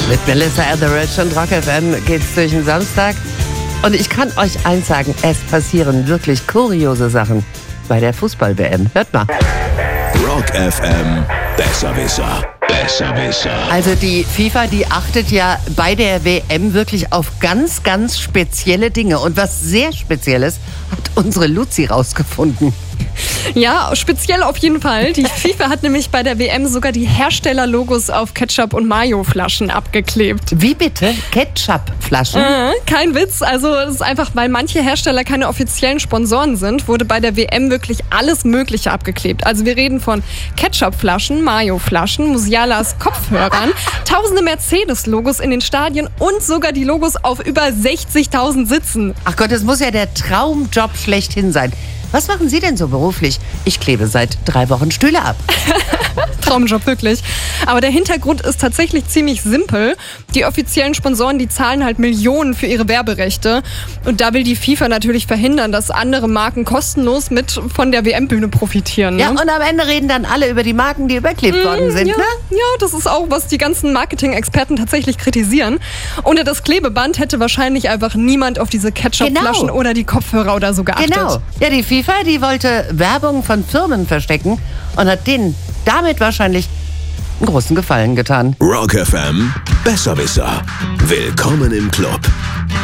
Mit Melissa Etheridge und Rock FM geht's durch den Samstag. Und ich kann euch eins sagen, es passieren wirklich kuriose Sachen bei der Fußball-WM. Hört mal. Rock FM, Besserwisser. Besserwisser. Also die FIFA, die achtet ja bei der WM wirklich auf ganz, ganz spezielle Dinge. Und was sehr Spezielles hat unsere Luzi rausgefunden. Ja, speziell auf jeden Fall. Die FIFA hat nämlich bei der WM sogar die Herstellerlogos auf Ketchup- und Mayo-Flaschen abgeklebt. Wie bitte? Ketchup-Flaschen? Kein Witz. Also es ist einfach, weil manche Hersteller keine offiziellen Sponsoren sind, wurde bei der WM wirklich alles Mögliche abgeklebt. Also wir reden von Ketchup-Flaschen, Mayo-Flaschen, Musialas Kopfhörern, tausende Mercedes-Logos in den Stadien und sogar die Logos auf über 60.000 Sitzen. Ach Gott, das muss ja der Traumjob schlechthin sein. Was machen Sie denn so beruflich? Ich klebe seit 3 Wochen Stühle ab. Traumjob, wirklich. Aber der Hintergrund ist tatsächlich ziemlich simpel. Die offiziellen Sponsoren, die zahlen halt Millionen für ihre Werberechte. Und da will die FIFA natürlich verhindern, dass andere Marken kostenlos mit von der WM-Bühne profitieren. Ne? Ja, und am Ende reden dann alle über die Marken, die überklebt worden sind, ja, ne? Ja, das ist auch, was die ganzen Marketing-Experten tatsächlich kritisieren. Ohne das Klebeband hätte wahrscheinlich einfach niemand auf diese Ketchup-Flaschen oder die Kopfhörer oder so geachtet. Genau. Ja, die FIFA, die wollte Werbung von Firmen verstecken und hat denen damit wahrscheinlich einen großen Gefallen getan. Rock FM, Besserwisser. Willkommen im Club.